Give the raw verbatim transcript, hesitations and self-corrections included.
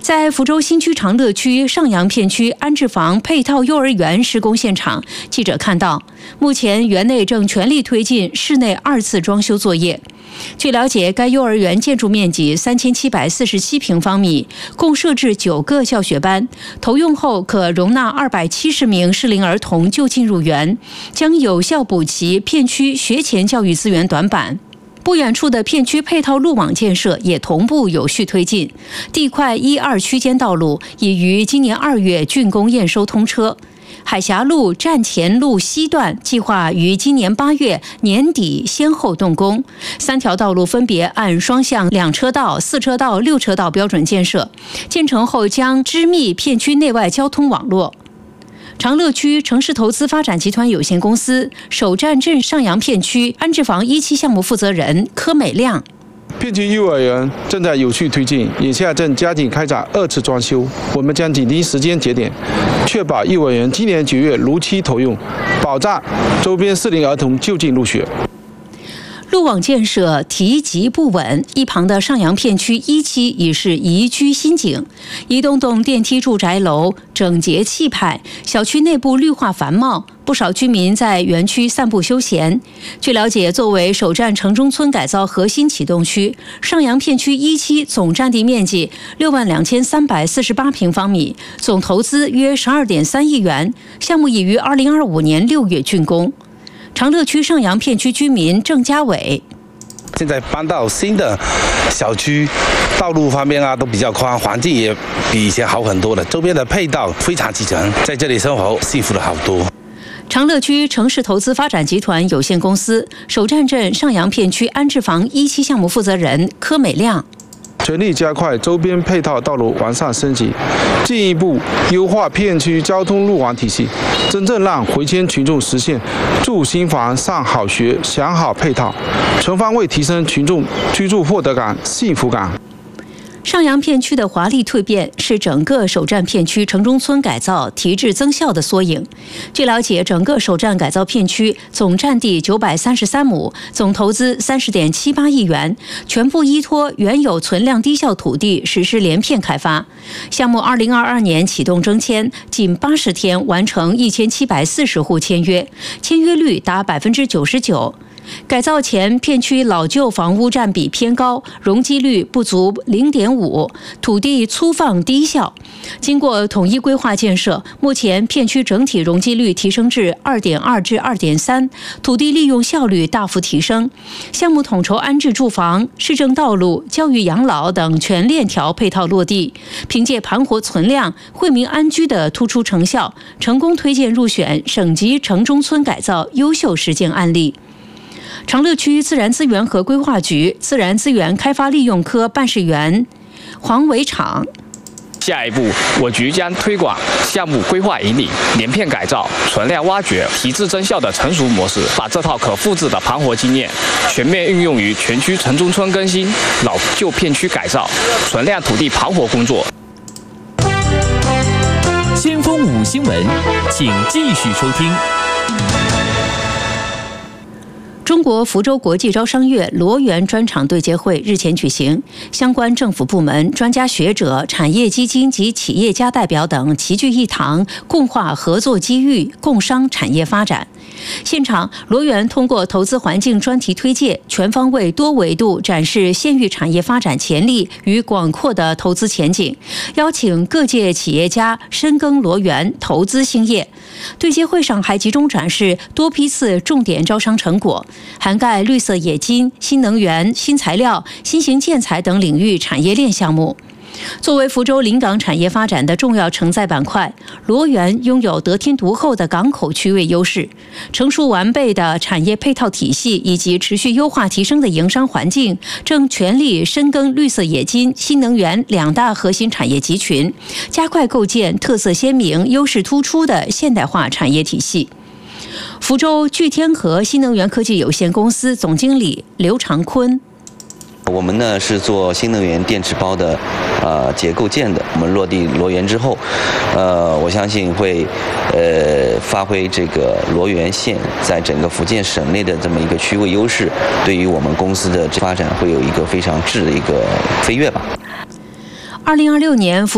在福州新区长乐区上阳片区安置房配套幼儿园施工现场，记者看到，目前园内正全力推进室内二次装修作业。据了解，该幼儿园建筑面积三千七百四十七平方米，共设置九个教学班，投用后可容纳二百七十名适龄儿童就近入园，将有效补齐片区学前教育资源短板。不远处的片区配套路网建设也同步有序推进，地块一二区间道路已于今年二月竣工验收通车。海峡路站前路西段计划于今年八月年底先后动工，三条道路分别按双向两车道、四车道、六车道标准建设，建成后将织密片区内外交通网络。长乐区城市投资发展集团有限公司首站镇上阳片区安置房一期项目负责人柯美亮。 片区幼儿园正在有序推进，眼下正加紧开展二次装修。我们将紧盯时间节点，确保幼儿园今年九月如期投用，保障周边适龄儿童就近入学。 路网建设提及不稳，一旁的上阳片区一期已是宜居新景，一栋栋电梯住宅楼整洁气派，小区内部绿化繁茂，不少居民在园区散步休闲。据了解，作为首站城中村改造核心启动区，上阳片区一期总占地面积六万两千三百四十八平方米，总投资约十二点三亿元，项目已于二零二五年六月竣工。长乐区上阳片区居民郑家伟， 现在搬到新的小区，道路方面啊都比较宽，环境也比以前好很多了，周边的配套非常齐全，在这里生活幸福了好多。 长乐区城市投资发展集团有限公司首站镇上阳片区安置房一期项目负责人柯美亮。 全力加快周边配套道路完善升级，进一步优化片区交通路网体系，真正让回迁群众实现住新房、上好学、享好配套，全方位提升群众居住获得感、幸福感。 上阳片区的华丽蜕变是整个首站片区城中村改造提质增效的缩影。据了解，整个首站改造片区总占地九百三十三亩，总投资三十点七八亿元，全部依托原有存量低效土地实施连片开发。项目二零二二年启动征签，仅八十天完成一千七百四十户签约，签约率达百分之九十九。改造前片区老旧房屋占比偏高，容积率不足 零点五， 土地粗放低效。经过统一规划建设，目前片区整体容积率提升至 二点二 至 二点三， 土地利用效率大幅提升。项目统筹安置住房、市政道路、教育养老等全链条配套落地，凭借盘活存量、惠民安居的突出成效，成功推荐入选省级城中村改造优秀实践案例。长乐区自然资源和规划局自然资源开发利用科办事员黄伟场。 下一步，我局将推广项目规划引领、连片改造、存量挖掘、提质增效的成熟模式，把这套可复制的盘活经验全面运用于全区城中村更新、老旧片区改造、存量土地盘活工作。 先锋五新闻，请继续收听。 中国福州国际招商月罗源专场对接会日前举行，相关政府部门、专家学者、产业基金及企业家代表等齐聚一堂，共话合作机遇，共商产业发展。现场，罗源通过投资环境专题推介，全方位、多维度展示县域产业发展潜力与广阔的投资前景，邀请各界企业家深耕罗源，投资兴业。对接会上还集中展示多批次重点招商成果，涵盖绿色冶金、新能源、新材料、新型建材等领域产业链项目。作为福州临港产业发展的重要承载板块，罗源拥有得天独厚的港口区位优势，成熟完备的产业配套体系以及持续优化提升的营商环境，正全力深耕绿色冶金、新能源两大核心产业集群，加快构建特色鲜明、优势突出的现代化产业体系。福州聚天河新能源科技有限公司总经理刘长坤。 我们呢是做新能源电池包的呃结构件的，我们落地罗源之后，呃，我相信会呃发挥这个罗源县在整个福建省内的这么一个区位优势，对于我们公司的发展会有一个非常质的一个飞跃吧。 二零二六年。